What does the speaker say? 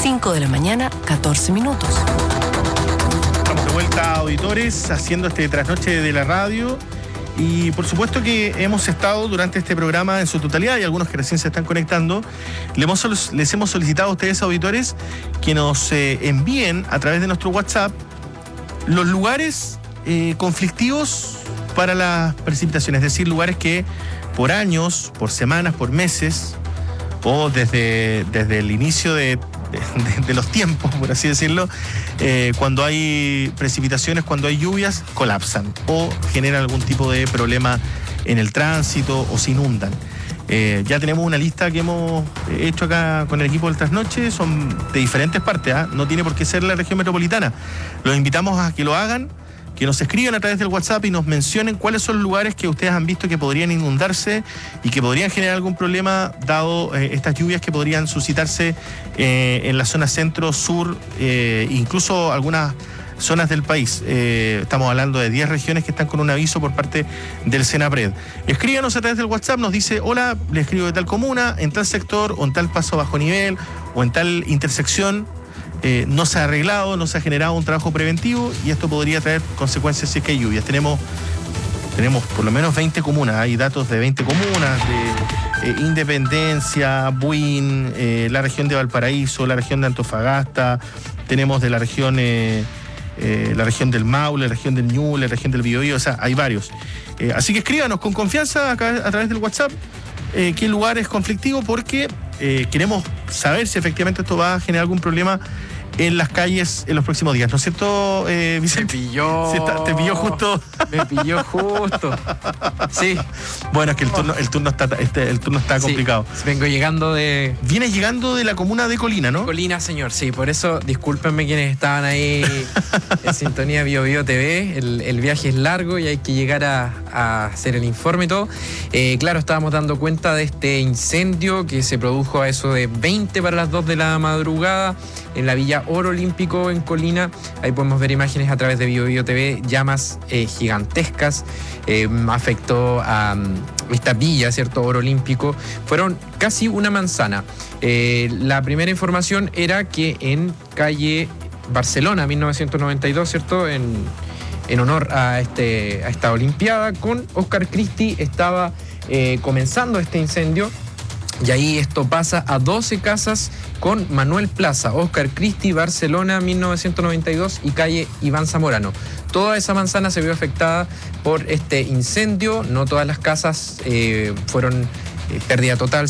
5 de la mañana, 14 minutos. Estamos de vuelta, auditores, haciendo este trasnoche de la radio. Y por supuesto que hemos estado durante este programa en su totalidad, y algunos que recién se están conectando, les hemos solicitado a ustedes, auditores, que nos envíen a través de nuestro WhatsApp los lugares conflictivos para las precipitaciones, es decir, lugares que por años, por semanas, por meses, o desde el inicio de los tiempos, por así decirlo, cuando hay precipitaciones, cuando hay lluvias, colapsan o generan algún tipo de problema en el tránsito o se inundan. Ya tenemos una lista que hemos hecho acá con el equipo del Trasnoche, son de diferentes partes, no tiene por qué ser la región metropolitana. Los invitamos a que lo hagan, que nos escriban a través del WhatsApp y nos mencionen cuáles son los lugares que ustedes han visto que podrían inundarse y que podrían generar algún problema dado estas lluvias que podrían suscitarse en la zona centro, sur, incluso algunas zonas del país. Estamos hablando de 10 regiones que están con un aviso por parte del Senapred. Escríbanos a través del WhatsApp, nos dice: hola, le escribo de tal comuna, en tal sector, o en tal paso bajo nivel, o en tal intersección. No se ha arreglado, no se ha generado un trabajo preventivo y esto podría traer consecuencias si es que hay lluvias. Tenemos por lo menos 20 comunas, hay datos de 20 comunas, de Independencia, Buin, la región de Valparaíso, la región de Antofagasta, tenemos de la región del Maule, la región del Ñuble, la región del Biobío, o sea, hay varios. Así que escríbanos con confianza acá a través del WhatsApp qué lugar es conflictivo, porque queremos saber si efectivamente esto va a generar algún problema en las calles en los próximos días, ¿no es cierto, Vicente? Te pilló justo. Me pilló justo. Sí. Bueno, es que el turno está complicado. Vengo llegando de... Vienes llegando de la comuna de Colina, ¿no? Colina, señor, sí. Por eso, discúlpenme quienes estaban ahí en sintonía Biobío TV. El viaje es largo y hay que llegar a hacer el informe y todo. Claro, estábamos dando cuenta de este incendio que se produjo a eso de 20 para las 2 de la madrugada en la Villa Oro Olímpico en Colina. Ahí podemos ver imágenes a través de Biobío TV, llamas gigantescas. Afectó a esta villa, ¿cierto? Oro Olímpico. Fueron casi una manzana. La primera información era que en calle Barcelona, 1992, ¿cierto? En honor a esta Olimpiada, con Oscar Christie estaba comenzando este incendio. Y ahí esto pasa a 12 casas con Manuel Plaza, Oscar Christie, Barcelona, 1992 y calle Iván Zamorano. Toda esa manzana se vio afectada por este incendio. No todas las casas fueron pérdida total,